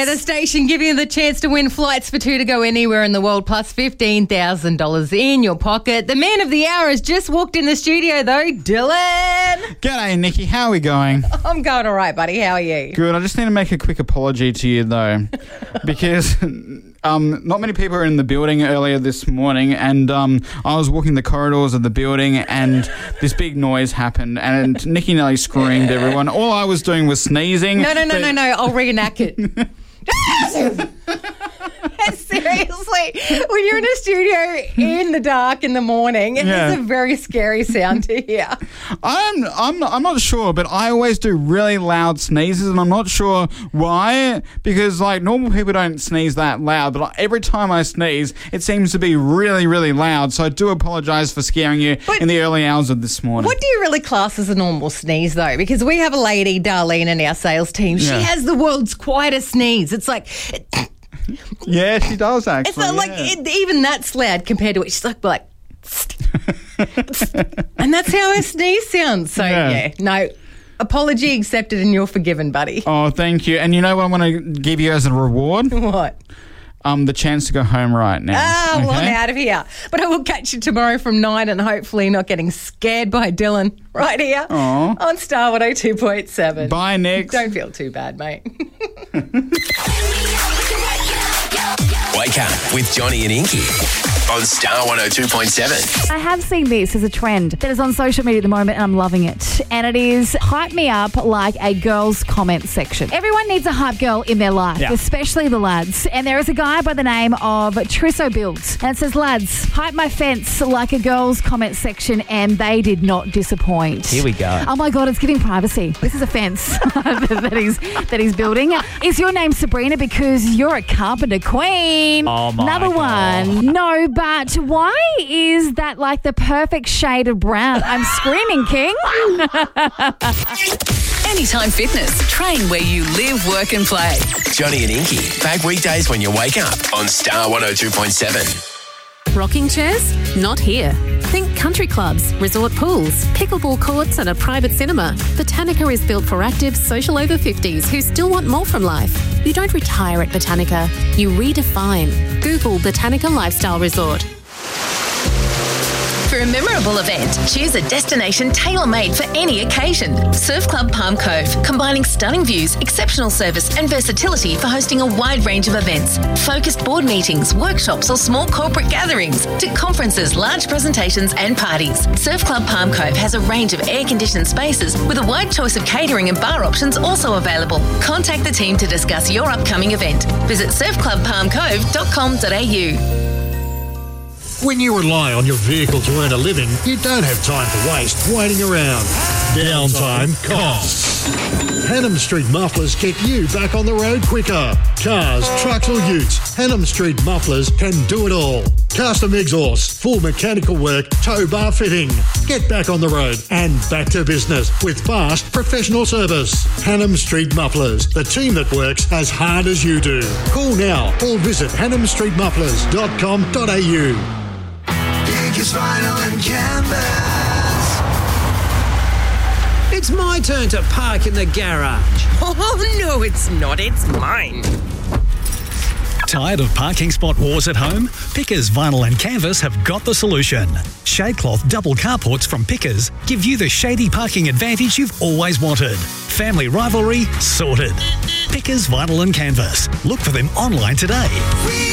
Weather station giving you the chance to win flights for two to go anywhere in the world, plus $15,000 in your pocket. The man of the hour has just walked in the studio, though. Dylan. G'day, Nikki. How are we going? I'm going all right, buddy. How are you? Good. I just need to make a quick apology to you, though, because not many people were in the building earlier this morning, and I was walking the corridors of the building, and this big noise happened, and Nikki nearly screamed. Everyone. All I was doing was sneezing. No. I'll reenact it. Seriously, when you're in a studio in the dark in the morning, it's a very scary sound to hear. I'm not sure, but I always do really loud sneezes, and I'm not sure why, because like normal people don't sneeze that loud, but every time I sneeze, it seems to be really, really loud. So I do apologise for scaring you in the early hours of this morning. What do you really class as a normal sneeze, though? Because we have a lady, Darlene, in our sales team. She has the world's quietest sneeze. It's like... Yeah, she does actually. It's not like even that's loud compared to it. She's like, and that's how her sneeze sounds. So no, apology accepted, and you're forgiven, buddy. Oh, thank you. And you know what I want to give you as a reward? What? The chance to go home right now. Well, I'm out of here. But I will catch you tomorrow from 9 and hopefully not getting scared by Dylan right here on Star 102.7. Bye, Nick. Don't feel too bad, mate. Wake up with Johnny and Inky on Star 102.7. I have seen this as a trend that is on social media at the moment, and I'm loving it. And it is hype me up like a girl's comment section. Everyone needs a hype girl in their life, especially the lads. And there is a guy by the name of Trisso Builds. And it says, lads, hype my fence like a girl's comment section, and they did not disappoint. Here we go. Oh my God, it's giving privacy. This is a fence that he's building. Is your name Sabrina because you're a carpenter queen? Oh my Another God. one. No, but why is that like the perfect shade of brown? I'm screaming, King. Anytime Fitness. Train where you live, work and play. Johnny and Inky, back weekdays when you wake up on Star 102.7. Rocking chairs? Not here. Think country clubs, resort pools, pickleball courts and a private cinema. Botanica is built for active, social over 50s who still want more from life. You don't retire at Botanica. You redefine. Google Botanica Lifestyle Resort. For a memorable event, choose a destination tailor-made for any occasion. Surf Club Palm Cove, combining stunning views, exceptional service and versatility for hosting a wide range of events. Focused board meetings, workshops or small corporate gatherings to conferences, large presentations and parties. Surf Club Palm Cove has a range of air-conditioned spaces with a wide choice of catering and bar options also available. Contact the team to discuss your upcoming event. Visit surfclubpalmcove.com.au. When you rely on your vehicle to earn a living, you don't have time to waste waiting around. Downtime costs. Hannam Street Mufflers keep you back on the road quicker. Cars, trucks or utes, Hannam Street Mufflers can do it all. Custom exhaust, full mechanical work, tow bar fitting. Get back on the road and back to business with fast professional service. Hannam Street Mufflers, the team that works as hard as you do. Call now or visit hannamstreetmufflers.com.au. Biggest vinyl and canvas. It's my turn to park in the garage. Oh, no, it's not. It's mine. Tired of parking spot wars at home? Pickers Vinyl and Canvas have got the solution. Shadecloth double carports from Pickers give you the shady parking advantage you've always wanted. Family rivalry sorted. Pickers Vinyl and Canvas. Look for them online today.